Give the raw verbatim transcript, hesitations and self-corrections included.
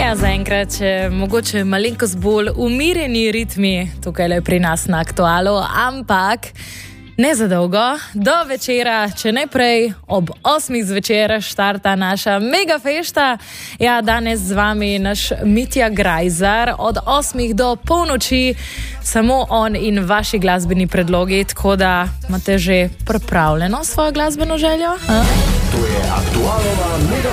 Ja, zaenkrat je mogoče malenkost bolj umirjeni ritmi tukaj le pri nas na Aktualu, ampak ne za dolgo. Do večera, če ne prej, ob osmih zvečer štarta naša mega fešta. Ja, danes z vami naš Mitja Grajzar od osmih do polnoči, samo on in vaši glasbeni predlogi, tako da imate že pripravljeno svojo glasbeno željo? A? To je Aktualova mega